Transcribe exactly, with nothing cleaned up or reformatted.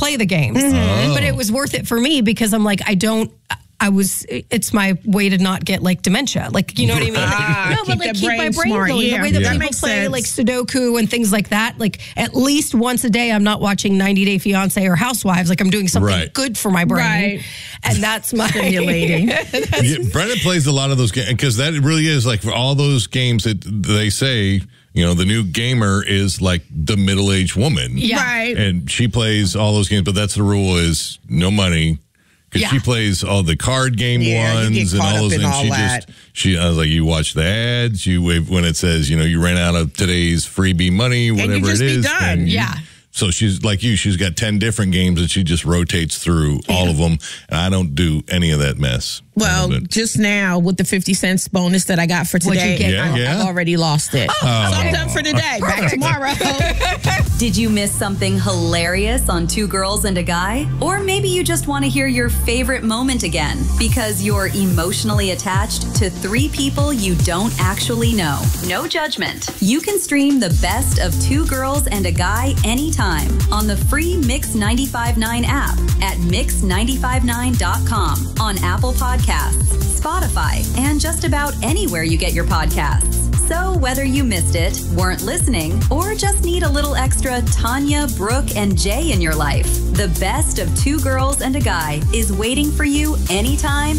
play the games. Mm-hmm. But it was worth it for me because I'm like, I don't, I was, it's my way to not get like dementia. Like, you know what I mean? Like, Ah, no, but keep like the keep my brain brain smart, going. yeah. The way that Yeah. That people makes play sense. like Sudoku and things like that, like at least once a day, I'm not watching ninety Day Fiance or Housewives. Like I'm doing something Right. good for my brain. Right. And that's my Stimulating. Yeah, Brennan plays a lot of those games because that really is like for all those games that they say, you know, the new gamer is like the middle-aged woman. Yeah. Right. And she plays all those games, but that's the rule is no money. Because Yeah. she plays all the card game Yeah, you get ones and caught all up those in things. all She that. just, she, I was like, you watch the ads, you wave when it says, you know, you ran out of today's freebie money, whatever just it be is. done. then you- Yeah. So she's like you, she's got ten different games and she just rotates through all of them. And I don't do any of that mess. Well, But- just now with the fifty cents bonus that I got for What'd you today, get? Yeah, I, yeah. I've already lost it. so I'm done for today. Back tomorrow. Did you miss something hilarious on Two Girls and a Guy? Or maybe you just want to hear your favorite moment again because you're emotionally attached to three people you don't actually know. No judgment. You can stream the best of Two Girls and a Guy anytime on the free Mix ninety-five point nine app at mix ninety-five nine dot com, on Apple Podcasts, Spotify, and just about anywhere you get your podcasts. So whether you missed it, weren't listening, or just need a little extra Tanya, Brooke, and Jay in your life, the best of Two Girls and a Guy is waiting for you anytime,